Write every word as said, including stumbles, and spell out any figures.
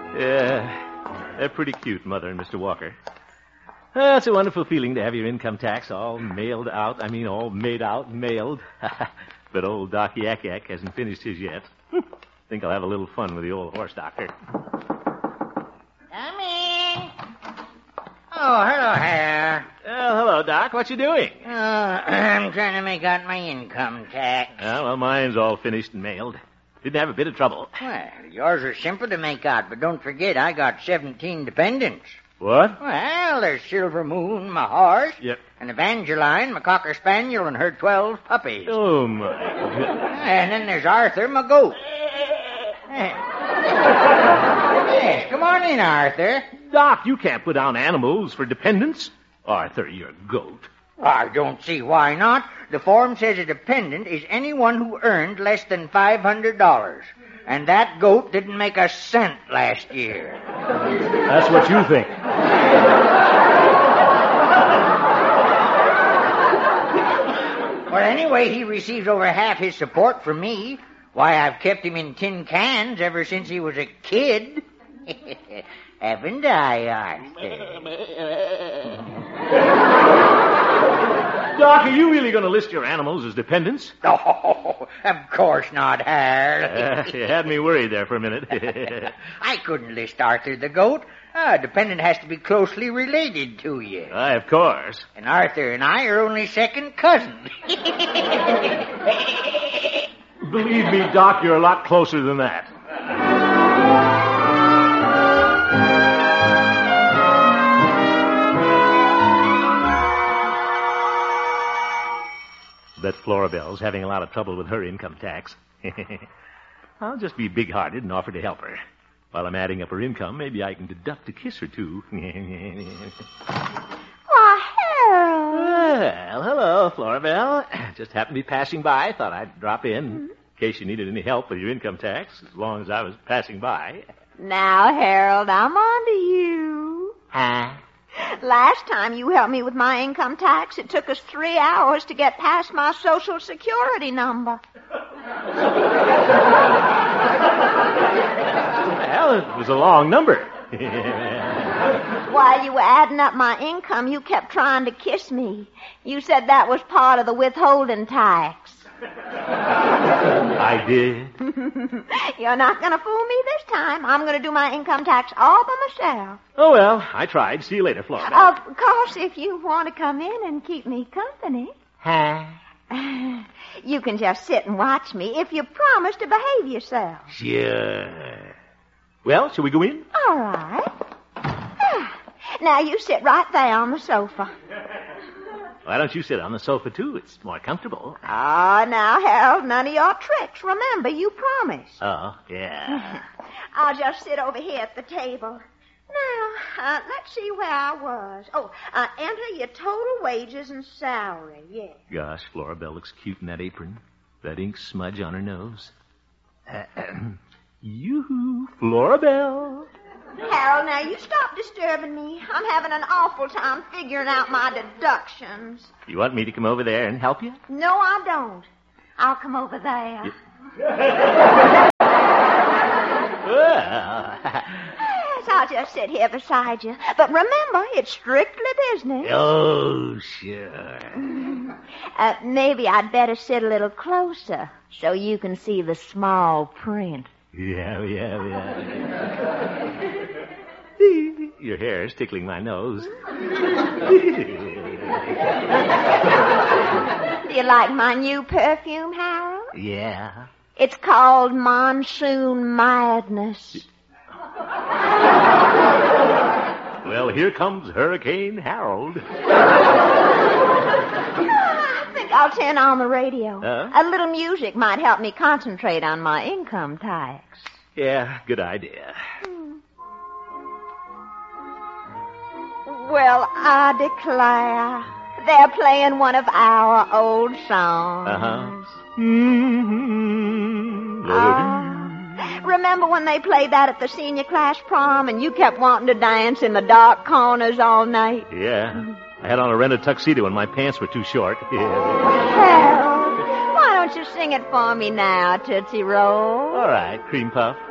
Yeah, they're pretty cute, Mother and Mister Walker. Uh, it's a wonderful feeling to have your income tax all mailed out. I mean, all made out and mailed. But old Doc Yak Yak hasn't finished his yet. Think I'll have a little fun with the old horse doctor. Come in. Oh, hello, Hal. Oh, hello, Doc. What you doing? Uh, I'm trying to make out my income tax. Oh, well, mine's all finished and mailed. Didn't have a bit of trouble. Well, yours are simple to make out, but don't forget I got seventeen dependents. What? Well, there's Silver Moon, my horse. Yep. And Evangeline, my cocker spaniel, and her twelve puppies. Oh, my goodness. And then there's Arthur, my goat. Yes, come on in, Arthur. Doc, you can't put down animals for dependents. Arthur, you're a goat. I don't see why not. The form says a dependent is anyone who earned less than five hundred dollars. And that goat didn't make a cent last year. That's what you think. Well, anyway, he receives over half his support from me. Why, I've kept him in tin cans ever since he was a kid. Haven't I, Arthur? Doc, are you really going to list your animals as dependents? Oh, of course not, Hal. Uh, you had me worried there for a minute. I couldn't list Arthur the goat. A dependent has to be closely related to you. Why, of course. And Arthur and I are only second cousins. Believe me, Doc, you're a lot closer than that. Bet Florabelle's having a lot of trouble with her income tax. I'll just be big-hearted and offer to help her. While I'm adding up her income, maybe I can deduct a kiss or two. Why, Harold. Well, hello, Florabelle. Just happened to be passing by. Thought I'd drop in in case you needed any help with your income tax, as long as I was passing by. Now, Harold, I'm on to you. Huh? Last time you helped me with my income tax, it took us three hours to get past my Social Security number. Well, it was a long number. While you were adding up my income, you kept trying to kiss me. You said that was part of the withholding tax. I did. You're not going to fool me this time. I'm going to do my income tax all by myself. Oh, well, I tried. See you later, Florabelle. Of course, if you want to come in and keep me company. Huh? You can just sit and watch me if you promise to behave yourself. Sure. Well, shall we go in? All right. Now you sit right there on the sofa. Why don't you sit on the sofa, too? It's more comfortable. Ah, now, Harold, none of your tricks. Remember, you promised. Oh, yeah. I'll just sit over here at the table. Now, uh, let's see where I was. Oh, uh, enter your total wages and salary, yes. Gosh, Florabelle looks cute in that apron. That ink smudge on her nose. Yoo-hoo, Florabelle. Harold, now you stop disturbing me. I'm having an awful time figuring out my deductions. You want me to come over there and help you? No, I don't. I'll come over there. Yeah. Well. Yes, I'll just sit here beside you. But remember, it's strictly business. Oh, sure. Uh, maybe I'd better sit a little closer so you can see the small print. Yeah, yeah, yeah. Your hair is tickling my nose. Do you like my new perfume, Harold? Yeah. It's called Monsoon Madness. Well, here comes Hurricane Harold. I think I'll turn on the radio. Huh? A little music might help me concentrate on my income tax. Yeah, good idea. Well, I declare, they're playing one of our old songs. Uh-huh. Mm-hmm. Uh, remember when they played that at the senior class prom and you kept wanting to dance in the dark corners all night? Yeah. I had on a rented tuxedo and my pants were too short. Harold, why don't you sing it for me now, Tootsie Roll? All right, Cream Puff.